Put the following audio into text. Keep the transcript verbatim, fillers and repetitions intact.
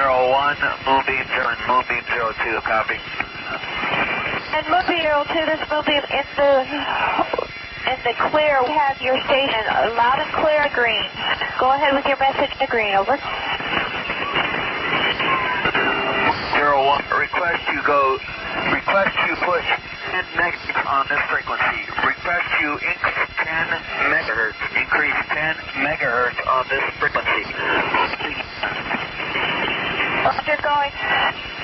zero one, Moonbeam zero one, Moonbeam zero two, copy. And Moonbeam zero two, this Moonbeam in the, in the clear. We have your station loud and clear, green. Go ahead with your message to green, over. zero one, request you go, request you push ten megahertz on this frequency. Request you increase ten megahertz, increase ten megahertz on this frequency. Roger, going.